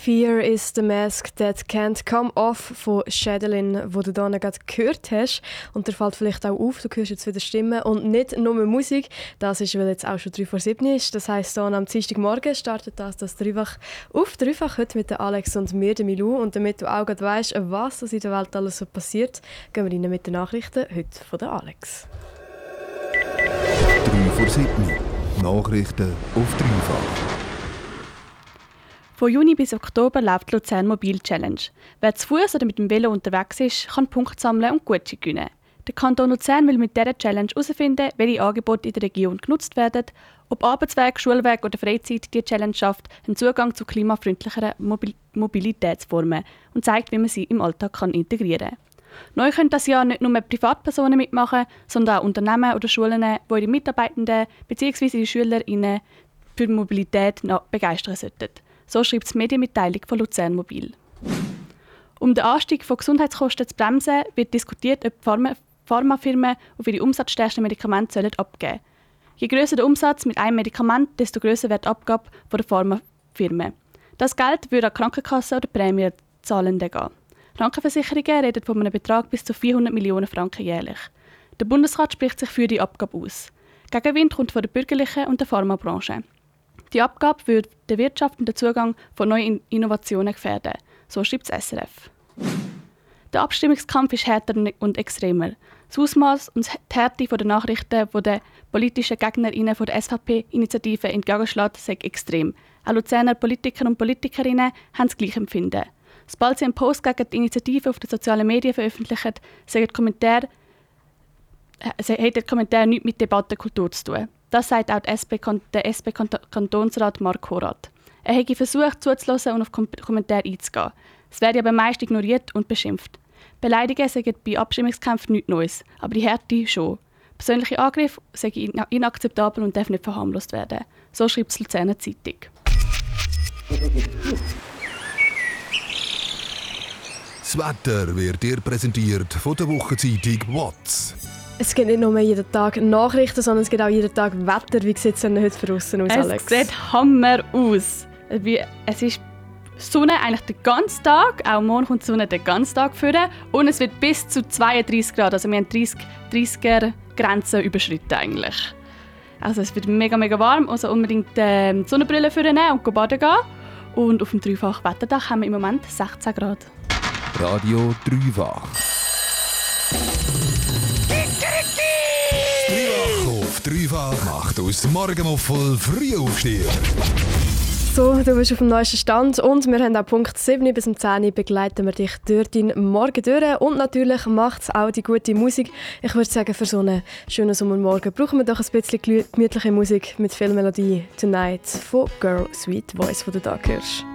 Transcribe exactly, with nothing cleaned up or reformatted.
Fear is the Mask That Can't Come Off von Shadowlin, wo du da gerade gehört hast. Und dir fällt vielleicht auch auf, du hörst jetzt wieder Stimmen und nicht nur Musik. Das ist, weil jetzt auch schon drei vor sieben ist. Das heisst, hier am Dienstagmorgen startet das, das Dreifach auf Dreifach heute mit der Alex und mir, der Milou. Und damit du auch gerade weisst, was in der Welt alles so passiert, gehen wir rein mit den Nachrichten heute von der Alex. drei vor sieben. Nachrichten auf Dreifach. Von Juni bis Oktober läuft die Luzern Mobil Challenge. Wer zu Fuß oder mit dem Velo unterwegs ist, kann Punkte sammeln und Gutscheine gewinnen. Der Kanton Luzern will mit dieser Challenge herausfinden, welche Angebote in der Region genutzt werden, ob Arbeitsweg, Schulweg oder Freizeit die Challenge schafft, einen Zugang zu klimafreundlicheren Mobil- Mobilitätsformen und zeigt, wie man sie im Alltag kann integrieren kann. Neu können das Jahr nicht nur Privatpersonen mitmachen, sondern auch Unternehmen oder Schulen, die ihre Mitarbeitenden bzw. die SchülerInnen für die Mobilität begeistern sollten. So schreibt die Medienmitteilung von Luzern Mobil. Um den Anstieg von Gesundheitskosten zu bremsen, wird diskutiert, ob Pharma- Pharmafirmen auf ihre umsatzstärksten Medikamente sollen abgeben sollen. Je grösser der Umsatz mit einem Medikament, desto grösser wird die Abgabe von der Pharmafirmen. Das Geld würde an Krankenkassen oder Prämienzahlenden gehen. Krankenversicherungen reden von einem Betrag bis zu vierhundert Millionen Franken jährlich. Der Bundesrat spricht sich für die Abgabe aus. Gegenwind kommt von der bürgerlichen und der Pharmabranche. Die Abgabe würde den Wirtschaft und den Zugang von neuen Innovationen gefährden, so schreibt das S R F. Der Abstimmungskampf ist härter und extremer. Das Ausmaß und die Härte der Nachrichten, die den politischen GegnerInnen der S V P-Initiative entgegenschlägt, sind extrem. Auch Luzerner Politiker und Politikerinnen haben das gleiche Empfinden. Sobald sie einen Post gegen die Initiative auf den sozialen Medien veröffentlichen, sagen die Kommentare, äh, hat der Kommentar nichts mit Debattenkultur zu tun. Das sagt auch der S P-Kantonsrat Mark Horath. Er hätte versucht, zuzulassen und auf Kommentare einzugehen. Es werde aber meist ignoriert und beschimpft. Beleidigungen sagen bei Abstimmungskämpfen nichts Neues, aber die Härte schon. Persönliche Angriffe sind inakzeptabel und dürfen nicht verharmlost werden. So schreibt die Luzerner Zeitung. Das Wetter wird dir präsentiert von der Wochenzeitung «Watts». Es gibt nicht nur jeden Tag Nachrichten, sondern es gibt auch jeden Tag Wetter. Wie sieht es denn heute für aussen aus, Alex? Es sieht Hammer aus. Es ist Sonne eigentlich den ganzen Tag, auch morgen kommt die Sonne den ganzen Tag vor. Und es wird bis zu zweiunddreißig Grad, also wir haben dreißig, dreißiger Grenzen überschritten eigentlich. Also es wird mega, mega warm, also unbedingt äh, die Sonnenbrille vornehmen und baden gehen. Und auf dem dreifachen Wetterdach haben wir im Moment sechzehn Grad. Radio Dreifach. Dreifach auf Dreifach macht aus Morgenmuffel Frühaufsteher. So, du bist auf dem neuesten Stand und wir haben auch Punkt sieben bis um zehn Uhr begleiten wir dich durch deinen Morgen durch. Und natürlich macht es auch die gute Musik. Ich würde sagen, für so einen schönen Sommermorgen brauchen wir doch ein bisschen gemütliche Musik mit viel Melodie. «Tonight» von «Girl Sweet Voice», die du da hörst.